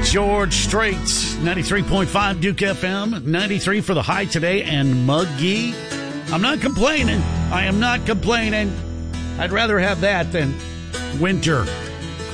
George Straits, 93.5 Duke FM, 93 for the high today, and muggy. I'm not complaining. I am not complaining. I'd rather have that than winter.